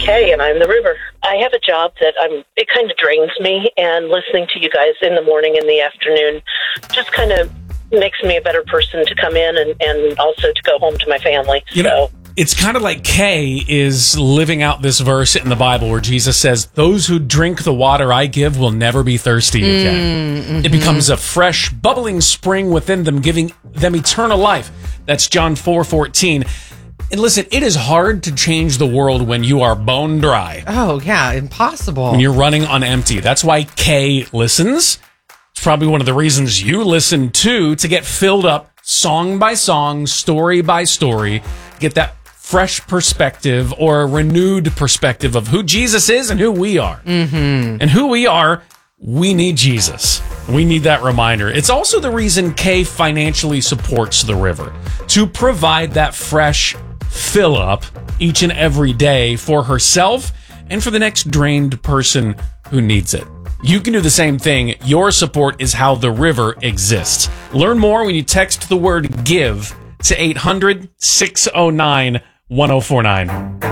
Kay, and I'm the river. I have a job that it kind of drains me, and listening to you guys in the morning and the afternoon just kind of makes me a better person to come in and also to go home to my family. You know, it's kind of like Kay is living out this verse in the Bible where Jesus says, those who drink the water I give will never be thirsty again. Mm-hmm. It becomes a fresh, bubbling spring within them, giving them eternal life. That's John 4:14. And listen, it is hard to change the world when you are bone dry. Oh, yeah, impossible. When you're running on empty. That's why Kay listens. It's probably one of the reasons you listen too, to get filled up song by song, story by story, get that fresh perspective or a renewed perspective of who Jesus is and who we are. Mm-hmm. And who we are, we need Jesus. We need that reminder. It's also the reason Kay financially supports the river, to provide that fresh fill up each and every day for herself and for the next drained person who needs it. You can do the same thing. Your support is how the river exists. Learn more when you text the word GIVE to 800-609-1049.